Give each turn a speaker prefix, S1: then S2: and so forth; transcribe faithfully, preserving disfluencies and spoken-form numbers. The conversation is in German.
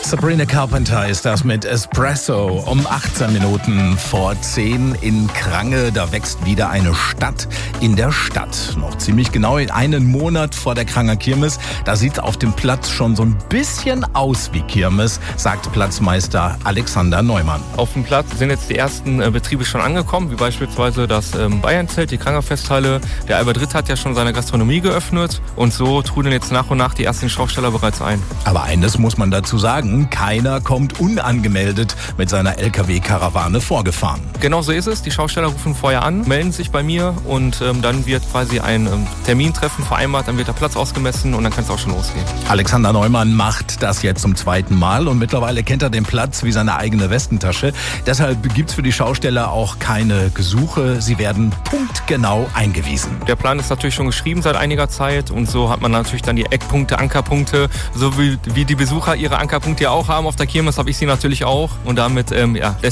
S1: Sabrina Carpenter ist das mit Espresso. Um achtzehn Minuten vor zehn in Krange. Da wächst wieder eine Stadt in der Stadt. Noch ziemlich genau einen Monat vor der Kranger Kirmes. Da sieht es auf dem Platz schon so ein bisschen aus wie Kirmes, sagt Platzmeister Alexander Neumann.
S2: Auf dem Platz sind jetzt die ersten äh, Betriebe schon angekommen, wie beispielsweise das ähm, Bayernzelt, die Krangerfesthalle. Der Albert Ritt hat ja schon seine Gastronomie geöffnet und so trudeln jetzt nach und nach die ersten Schausteller bereits ein.
S1: Aber eines muss man dazu sagen, keiner kommt unangemeldet mit seiner L K W-Karawane vorgefahren.
S2: Genau so ist es. Die Schausteller rufen vorher an, melden sich bei mir und ähm, dann wird quasi ein ähm, Termintreffen vereinbart, dann wird der Platz ausgemessen und dann kann es auch schon losgehen.
S1: Alexander Neumann macht das jetzt zum zweiten Mal und mittlerweile kennt er den Platz wie seine eigene Westentasche. Deshalb gibt es für die Schausteller auch keine Gesuche. Sie werden punktgenau eingewiesen.
S2: Der Plan ist natürlich schon geschrieben seit einiger Zeit und so hat man natürlich dann die Eckpunkte, Ankerpunkte, so wie, wie die Besucher ihre Ankerpunkte ja auch haben auf der Kirmes, habe ich sie natürlich auch und damit ähm, ja, lässt